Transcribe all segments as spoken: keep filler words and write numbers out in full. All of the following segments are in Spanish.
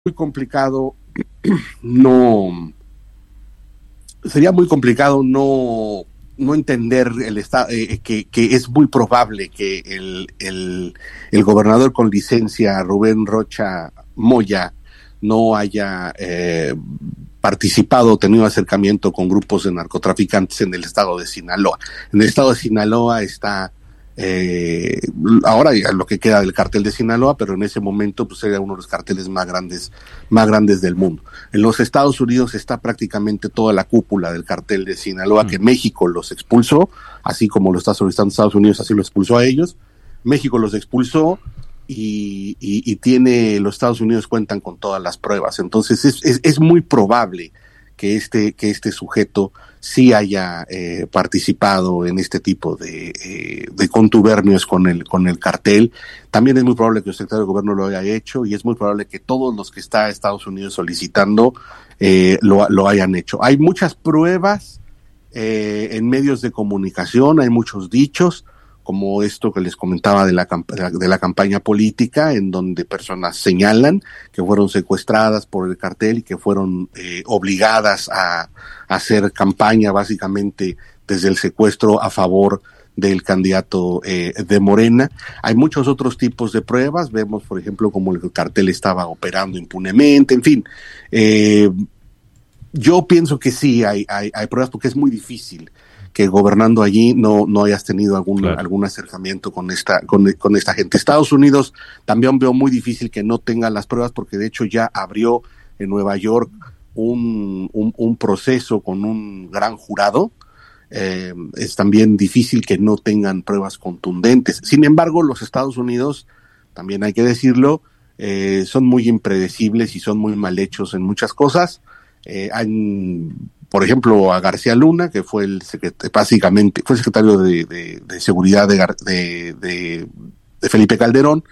muy complicado no sería muy complicado no no entender el estado eh, que, que es muy probable que el, el el gobernador con licencia Rubén Rocha Moya no haya eh, participado o tenido acercamiento con grupos de narcotraficantes en el estado de Sinaloa. En el estado de Sinaloa está Eh, ahora ya lo que queda del cartel de Sinaloa, pero en ese momento pues era uno de los carteles más grandes, más grandes del mundo. En los Estados Unidos está prácticamente toda la cúpula del cartel de Sinaloa, mm. que México los expulsó, así como lo está solicitando Estados Unidos, así lo expulsó a ellos. México los expulsó y, y, y tiene, los Estados Unidos cuentan con todas las pruebas. Entonces es, es, es muy probable que este, que este sujeto sí haya eh, participado en este tipo de, eh, de contubernios con el, con el cartel. También es muy probable que el secretario de gobierno lo haya hecho y es muy probable que todos los que está Estados Unidos solicitando eh, lo, lo hayan hecho. Hay muchas pruebas eh, en medios de comunicación, hay muchos dichos, como esto que les comentaba de la, de la campaña política, en donde personas señalan que fueron secuestradas por el cartel y que fueron eh, obligadas a, a hacer campaña básicamente desde el secuestro a favor del candidato eh, de Morena. Hay muchos otros tipos de pruebas, vemos por ejemplo como el cartel estaba operando impunemente, en fin. Eh, yo pienso que sí hay, hay, hay pruebas porque es muy difícil que gobernando allí no no hayas tenido algún claro. algún acercamiento con esta con, con esta gente. Estados Unidos también veo muy difícil que no tenga las pruebas porque de hecho ya abrió en Nueva York un un, un proceso con un gran jurado. Eh, es también difícil que no tengan pruebas contundentes. Sin embargo, los Estados Unidos, también hay que decirlo, eh, son muy impredecibles y son muy mal hechos en muchas cosas. Eh, han Por ejemplo, a García Luna, que fue el secretario, básicamente, fue el secretario de, de, de seguridad de, de, de, de Felipe Calderón,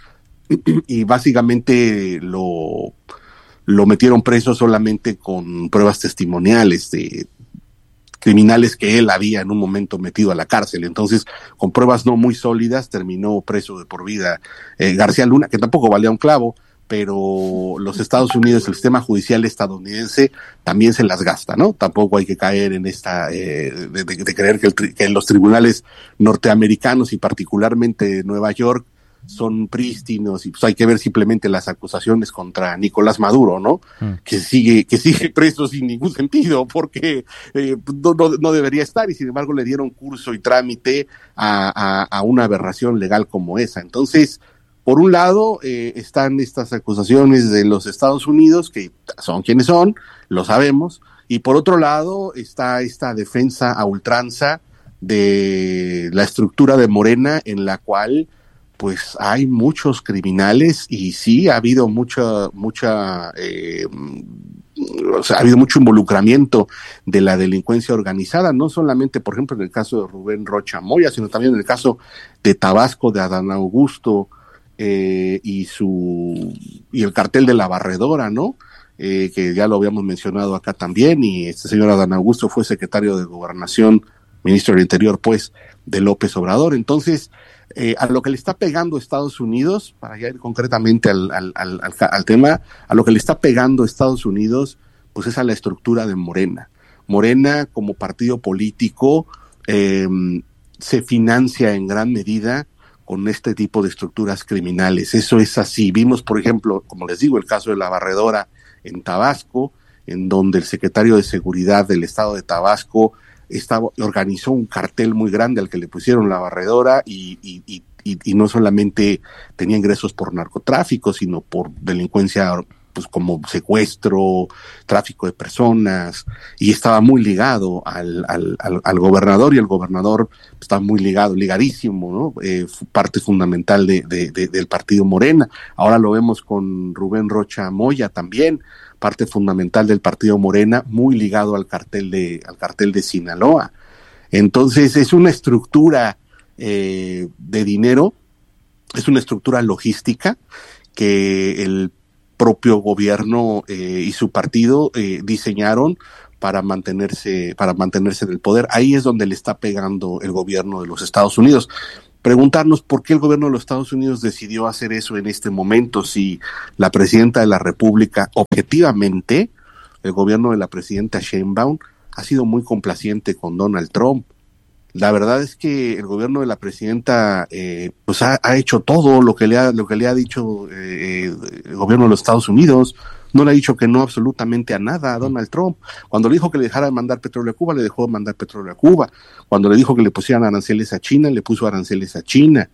y básicamente lo, lo metieron preso solamente con pruebas testimoniales de criminales que él había en un momento metido a la cárcel. Entonces, con pruebas no muy sólidas, terminó preso de por vida eh, García Luna, que tampoco valía un clavo, pero los Estados Unidos, el sistema judicial estadounidense también se las gasta, ¿no? Tampoco hay que caer en esta, eh, de, de, de creer que, el, que los tribunales norteamericanos y particularmente Nueva York son prístinos y pues hay que ver simplemente las acusaciones contra Nicolás Maduro, ¿no? Mm. Que sigue, que sigue preso sin ningún sentido porque eh, no, no, no debería estar y sin embargo le dieron curso y trámite a, a, a una aberración legal como esa. Entonces, por un lado, eh, están estas acusaciones de los Estados Unidos, que son quienes son, lo sabemos, y por otro lado está esta defensa a ultranza de la estructura de Morena, en la cual pues hay muchos criminales y sí ha habido mucha, mucha, eh, o sea, ha habido mucho involucramiento de la delincuencia organizada, no solamente, por ejemplo, en el caso de Rubén Rocha Moya, sino también en el caso de Tabasco, de Adán Augusto, Eh, y su y el cartel de la Barredora, ¿no? Eh, que ya lo habíamos mencionado acá también, y este señor Adán Augusto fue secretario de Gobernación, ministro del Interior, pues, de López Obrador. Entonces, eh, a lo que le está pegando Estados Unidos, para ya ir concretamente al, al, al, al, al tema, a lo que le está pegando Estados Unidos, pues es a la estructura de Morena. Morena, como partido político, eh, se financia en gran medida con este tipo de estructuras criminales. Eso es así. Vimos, por ejemplo, como les digo, el caso de la Barredora en Tabasco, en donde el secretario de Seguridad del estado de Tabasco estaba, organizó un cartel muy grande al que le pusieron la Barredora y, y, y, y, y no solamente tenía ingresos por narcotráfico, sino por delincuencia pues como secuestro, tráfico de personas, y estaba muy ligado al, al, al, al gobernador, y el gobernador está muy ligado, ligadísimo, ¿no? Eh, parte fundamental de, de, de, del partido Morena. Ahora lo vemos con Rubén Rocha Moya también, parte fundamental del partido Morena, muy ligado al cartel de, al cartel de Sinaloa. Entonces es una estructura eh, de dinero, es una estructura logística que el propio gobierno eh, y su partido eh, diseñaron para mantenerse para mantenerse en el poder. Ahí es donde le está pegando el gobierno de los Estados Unidos. preguntarnos por qué el gobierno de los Estados Unidos decidió hacer eso en este momento, si la presidenta de la República, objetivamente, el gobierno de la presidenta Sheinbaum ha sido muy complaciente con Donald Trump. La verdad es que el gobierno de la presidenta eh, pues ha, ha hecho todo lo que le ha lo que le ha dicho eh, el gobierno de los Estados Unidos. No le ha dicho que no absolutamente a nada a Donald Trump. Cuando le dijo que le dejara de mandar petróleo a Cuba, le dejó de mandar petróleo a Cuba. Cuando le dijo que le pusieran aranceles a China, le puso aranceles a China.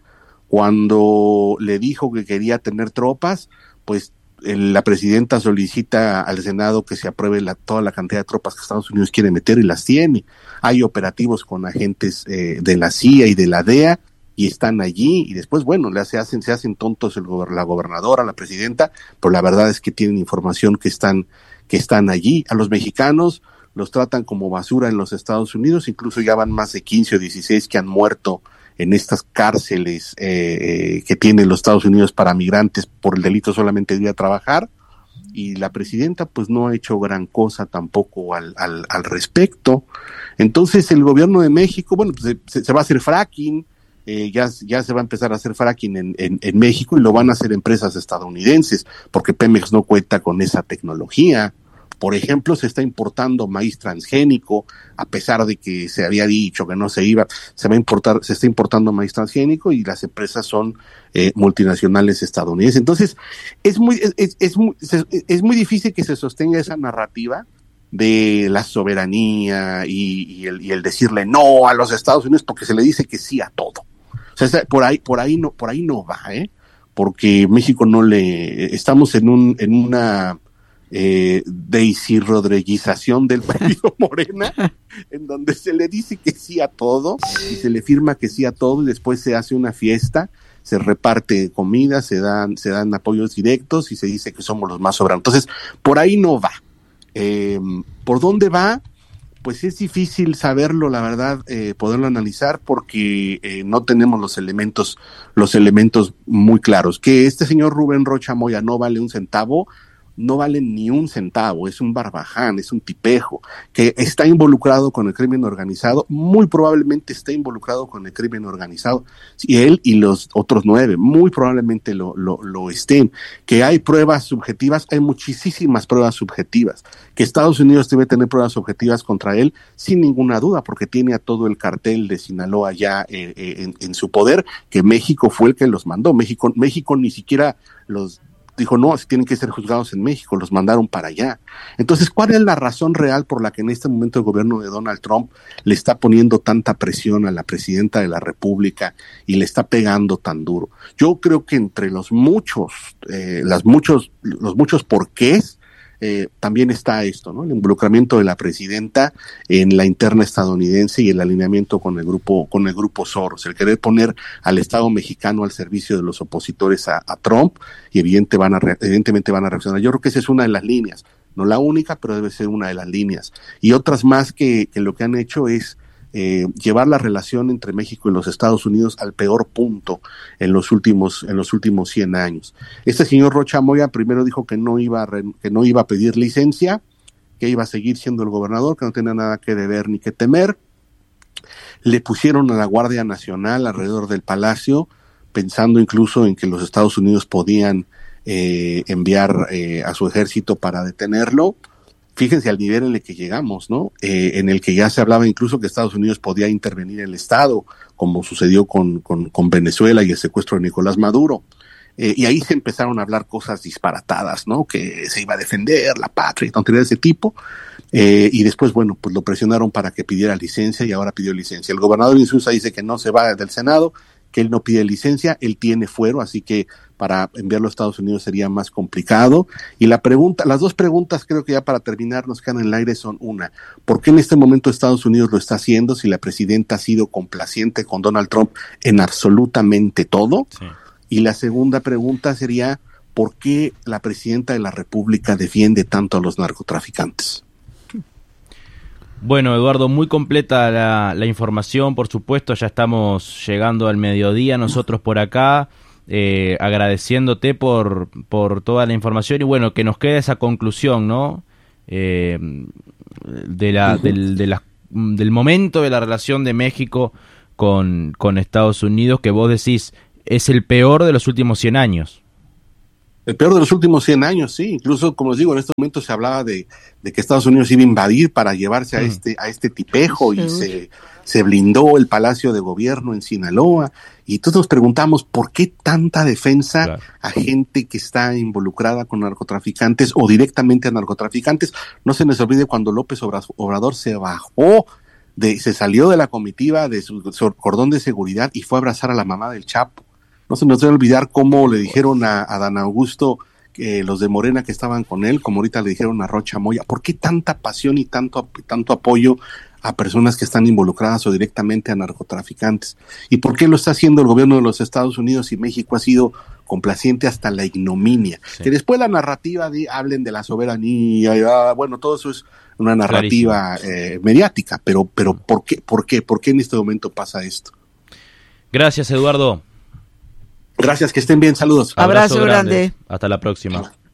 Cuando le dijo que quería tener tropas, pues el, la presidenta solicita al Senado que se apruebe la, toda la cantidad de tropas que Estados Unidos quiere meter y las tiene. Hay operativos con agentes eh, de la C I A y de la D E A y están allí, y después, bueno, le se hacen, se hacen tontos el la gobernadora, la presidenta, pero la verdad es que tienen información que están, que están allí. A los mexicanos los tratan como basura en los Estados Unidos, incluso ya van más de quince o dieciséis que han muerto en estas cárceles eh, eh, que tienen los Estados Unidos para migrantes por el delito solamente de ir a trabajar, y la presidenta pues no ha hecho gran cosa tampoco al, al, al respecto. Entonces el gobierno de México, bueno, pues se, se va a hacer fracking, Eh, ya, ya se va a empezar a hacer fracking en, en, en México, y lo van a hacer empresas estadounidenses, porque Pemex no cuenta con esa tecnología. Por ejemplo, se está importando maíz transgénico, a pesar de que se había dicho que no se iba, se va a importar, se está importando maíz transgénico, y las empresas son eh, multinacionales estadounidenses. Entonces, es muy, es, es, es muy, es muy difícil que se sostenga esa narrativa de la soberanía y, y, el, y el decirle no a los Estados Unidos porque se le dice que sí a todo. O sea, por ahí, por ahí no, por ahí no va, ¿eh? Porque México no le, estamos en un, en una eh, deisirrodreguización del partido Morena, en donde se le dice que sí a todo y se le firma que sí a todo, y después se hace una fiesta, se reparte comida, se dan, se dan apoyos directos y se dice que somos los más soberanos. Entonces, por ahí no va. Eh, ¿por dónde va? Pues es difícil saberlo, la verdad, eh, poderlo analizar, porque eh, no tenemos los elementos, los elementos muy claros. Que este señor Rubén Rocha Moya no vale un centavo, no vale ni un centavo, es un barbaján, es un tipejo, que está involucrado con el crimen organizado, muy probablemente está involucrado con el crimen organizado, y él y los otros nueve, muy probablemente lo, lo, lo estén. Que hay pruebas subjetivas, hay muchísimas pruebas subjetivas, que Estados Unidos debe tener pruebas objetivas contra él, sin ninguna duda, porque tiene a todo el cartel de Sinaloa ya eh, eh, en, en su poder, que México fue el que los mandó. México, México ni siquiera los dijo, no, tienen que ser juzgados en México, los mandaron para allá. Entonces, ¿cuál es la razón real por la que en este momento el gobierno de Donald Trump le está poniendo tanta presión a la presidenta de la República y le está pegando tan duro? Yo creo que entre los muchos, eh, las muchos, los muchos porqués, Eh, también está esto, ¿no? El involucramiento de la presidenta en la interna estadounidense y el alineamiento con el grupo, con el grupo Soros, el querer poner al Estado mexicano al servicio de los opositores a, a Trump, y evidente van a, evidentemente van a reaccionar. Yo creo que esa es una de las líneas, no la única, pero debe ser una de las líneas. Y otras más que, que lo que han hecho es Eh, llevar la relación entre México y los Estados Unidos al peor punto en los últimos en los últimos cien años. Este señor Rocha Moya primero dijo que no iba a re, que no iba a pedir licencia, que iba a seguir siendo el gobernador, que no tenía nada que deber ni que temer. Le pusieron a la Guardia Nacional alrededor del palacio, pensando incluso en que los Estados Unidos podían eh, enviar eh, a su ejército para detenerlo. Fíjense al nivel en el que llegamos, ¿no? Eh, en el que ya se hablaba incluso que Estados Unidos podía intervenir en el Estado, como sucedió con, con, con Venezuela y el secuestro de Nicolás Maduro. Eh, y ahí se empezaron a hablar cosas disparatadas, ¿no? Que se iba a defender la patria y tonterías de ese tipo. Eh, y después, bueno, pues lo presionaron para que pidiera licencia, y ahora pidió licencia. El gobernador Insulza dice que no se va del Senado, que él no pide licencia, él tiene fuero, así que para enviarlo a Estados Unidos sería más complicado. Y la pregunta, las dos preguntas creo que ya para terminar nos quedan en el aire son: una, ¿por qué en este momento Estados Unidos lo está haciendo si la presidenta ha sido complaciente con Donald Trump en absolutamente todo? Sí. Y la segunda pregunta sería: ¿por qué la presidenta de la República defiende tanto a los narcotraficantes? Bueno, Eduardo, muy completa la, la información, por supuesto. Ya estamos llegando al mediodía nosotros por acá, eh, agradeciéndote por, por toda la información, y bueno, que nos quede esa conclusión, ¿no? Eh, de la, uh-huh. del, de la, del momento de la relación de México con, con Estados Unidos, que vos decís es el peor de los últimos cien años. El peor de los últimos cien años, sí. Incluso, como les digo, en estos momentos se hablaba de, de que Estados Unidos iba a invadir para llevarse a mm. este a este tipejo sí. y se, se blindó el Palacio de Gobierno en Sinaloa. Y todos nos preguntamos por qué tanta defensa claro. a gente que está involucrada con narcotraficantes o directamente a narcotraficantes. No se nos olvide cuando López Obrador se bajó, de, se salió de la comitiva de su, su cordón de seguridad y fue a abrazar a la mamá del Chapo. No se nos debe olvidar cómo le dijeron a, a Dan Augusto, que los de Morena que estaban con él, como ahorita le dijeron a Rocha Moya. ¿Por qué tanta pasión y tanto, tanto apoyo a personas que están involucradas o directamente a narcotraficantes? ¿Y por qué lo está haciendo el gobierno de los Estados Unidos y México ha sido complaciente hasta la ignominia? Sí. Que después la narrativa de hablen de la soberanía, y, ah, bueno, todo eso es una narrativa eh, mediática, pero, pero ¿por qué, por qué, por qué en este momento pasa esto? Gracias, Eduardo. Gracias, que estén bien, saludos. Abrazo, Abrazo grande. grande. Hasta la próxima.